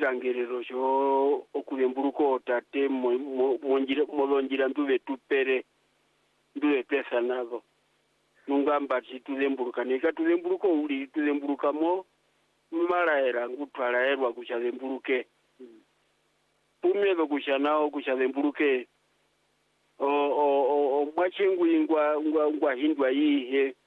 chilangerero cho okuyembuluko tate molonjira nduve tupere nduve pesa nazo nungamba titulembulukane katulembuluko uli tulembulukamo malaera ngutwalaerwa kuchalembuluke pumyezo kuchanao kuchalembuluke o mwachengu ngwa hindwa ihe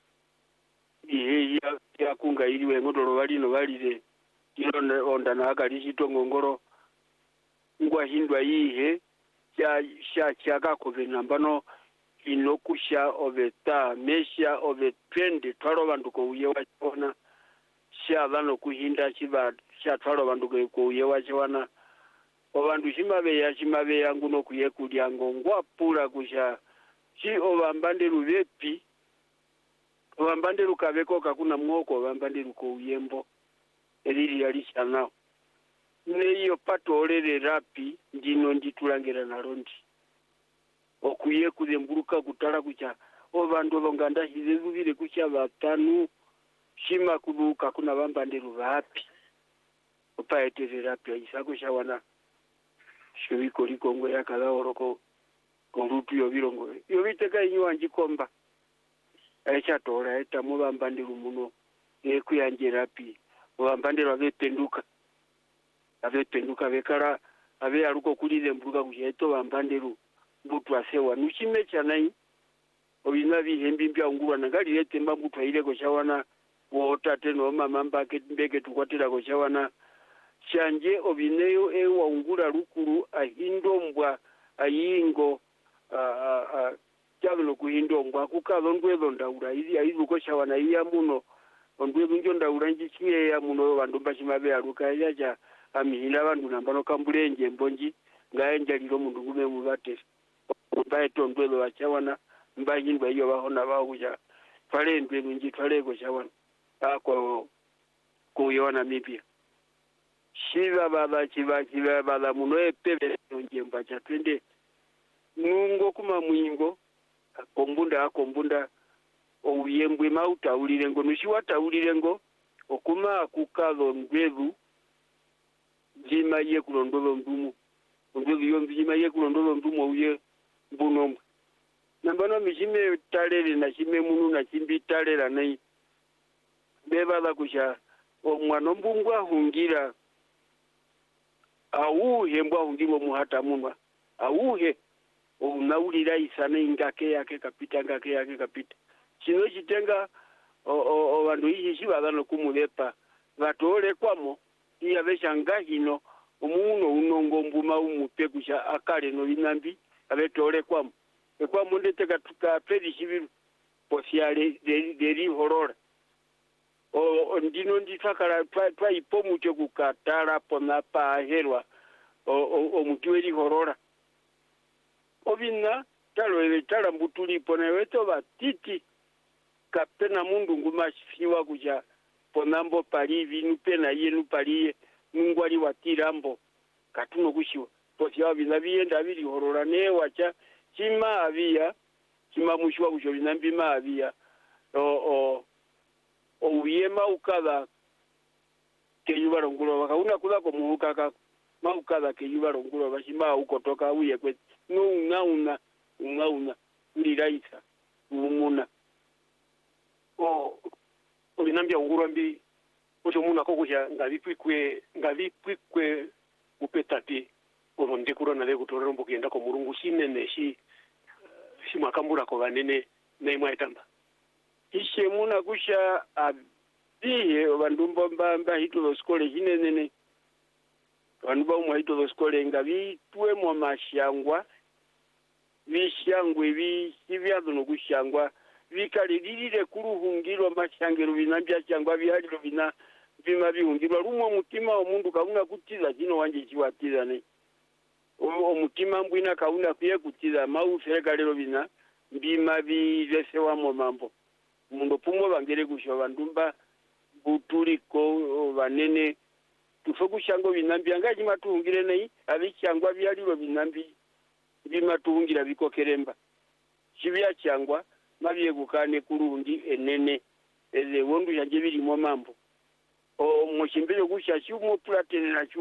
ya kunga iliwe ngotolo walino walire kilo onda na akali chitongongoro ngwa hindwa ihe cha kakove nambano inokusha oveta mesha ove trend twalo banduko uye wachona sha vano kuhinda chiba sha twalo banduko ko uye wachona obandu chimabe yangu no kuyekulya ngongwa pula kusha chi ovambande ruvepi ovambande rukaveko kakuna mwoko ovambande ruko uyembo eliri yalisha nao neyo patolere rapi ndino nditulangira narondi okuye kuzemburuka kutala kucha obandu bonganda hizezubire kucha batanu shima kubuka kuna bambande ruvapi opaetere rapi isako shawana shobiko likongo yakala oroko kondutu yobirongo yobiteka inyo njikomba acha tora eta mubambande rumuno ekuyanje rapi mubambande ravependuka bekara abe aruko kulize mburuka kucheto bambande ru mbutu asewa nuchime chanai obina bihembi mbya ngurwa nagali lete mbutu aile ko shawana wota teno mama mbake mbeke tukwatira ko shawana chanje obineyo ewa ngura rukuru ahindombwa ayingo cyabino kuhindombwa kukazo ndwezo ndaura izi ayizuko shawana iya muno ondwezo njo ndaura ngikiye ya muno bandu bashimabe aruka yaja amihina abantu nambano kambulenje mbonji ngayenja liro mundu ngume mubate bae tondwezo bachawana mbahindwa iyo bahona bahuja twalendwe mingi twalego chawana ako kuyona mipya shiva baba muno epebe njemba cha twende nungo kuma mwingo akombunda oyembwe mauta ulirengo nushiwata ulirengo okuma kukazo ndwezu jima ye kulondozo ndumu ndwezu yombi jima ye kulondozo ndumu uye mbunomwe nambano mijime talere na chime munu na chimbi talera nai beba kusha omwana mbungwa hungira auhe mbwa hungibo muhata munwa auhe unaulira isana ingake yake kapita chino chitenga vandu ichi chivavano kumulepa vatole kwamo iya veshanga hino umuno unongo mbuma umupe kusha akale no linambi avetole kwamo ekwamo ndeteka tukapedi chiviru posiale deri horora ndino nditwakala twaipo mucho kukatala pona paherwa omutiweli horora obina tala mbutuli pona weto batiti kapena mundu ngumasiwa kuja ponambo pali vinu pena yenu pali nungwali watirambo katuno kushiwa posiwa bina bienda bili horora ne wacha chima avia chima mushwa kujo binambi ma avia uyema ukada ke yubarongulo bakauna kula ko muhukaka maukada ke yubarongulo bashima ukotoka uye kwe nungauna uliraisa umuna olinambia ungurwa mbi ocho muna kokuja ngavipikwe upetati orondekura na lego torombo kienda ko murungu shinene shi makambura ko banene naimwa itamba ishe muna kusha abiye bandumba mbamba hito skole hinene bandumba umwa hito skole ngavitwe mu mashangwa bishangwe bivyazo no kushangwa bikalirire kuruhungirwa mashangero binambya cyangwa bihariro bima bihungirwa rumwe mutima omundu kauna kutiza kino wanje kiwatiza ne omutima mbwina kauna kuye kutiza maufeka lero bina bima biresewa mu mambo mundo pumwe bangere kusho bandumba buturiko banene tufe kushango binambya ngaji matuhungire nei abicyangwa bihariro binambi bima tuhungira bikokeremba kibya cyangwa mabiye gukane kurundi enene eze wondu yaje biri mu mambo o mukimbere gusha cyumu platinum